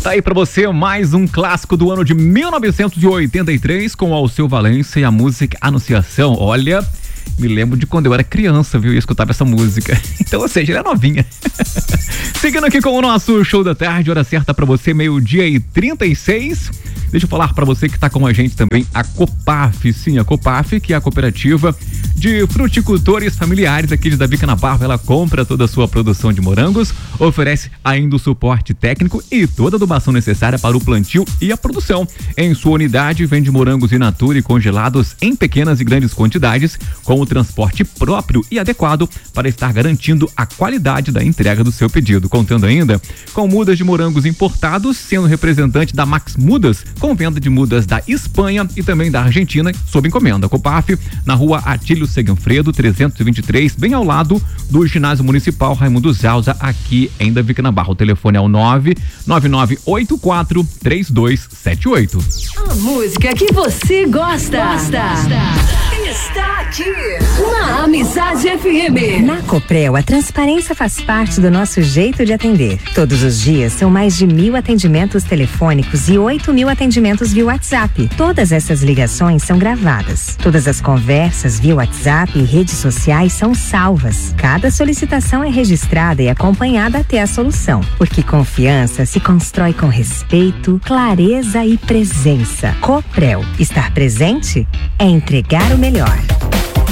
Tá aí pra você mais um clássico do ano de 1983 com Alceu Valença e a música Anunciação. Olha, me lembro de quando eu era criança, viu? E escutava essa música. Então, ou seja, ela é novinha. Seguindo aqui com o nosso show da tarde, hora certa pra você, 12:36. Deixa eu falar pra você que tá com a gente também a Copaf. Sim, a Copaf, que é a cooperativa de fruticultores familiares aqui de Davi Canabarro. Ela compra toda a sua produção de morangos, oferece ainda o suporte técnico e toda a adubação necessária para o plantio e a produção. Em sua unidade, vende morangos in natura e congelados em pequenas e grandes quantidades, com o transporte próprio e adequado para estar garantindo a qualidade da entrega do seu pedido. Contando ainda com mudas de morangos importados, sendo representante da Max Mudas, com venda de mudas da Espanha e também da Argentina, sob encomenda. Copaf, na rua Atílio Seganfredo, 323, bem ao lado do Ginásio Municipal Raimundo Zalza, aqui em Davi Canabarro. O telefone é o 999843278. A música que você gosta. Está aqui na Amizade FM. Na Coprel, a transparência faz parte do nosso jeito de atender. Todos os dias são mais de 1.000 atendimentos telefônicos e 8.000 atendimentos via WhatsApp. Todas essas ligações são gravadas. Todas as conversas via WhatsApp e redes sociais são salvas. Cada solicitação é registrada e acompanhada até a solução. Porque confiança se constrói com respeito, clareza e presença. Coprel. Estar presente é entregar o melhor.